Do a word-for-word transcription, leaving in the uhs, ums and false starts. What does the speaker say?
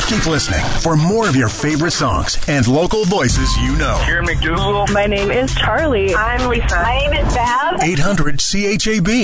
Keep listening for more of your favorite songs and local voices you know. Here in McDougal. My name is Charlie. I'm Lisa. My name is Bev. eight hundred C H A B.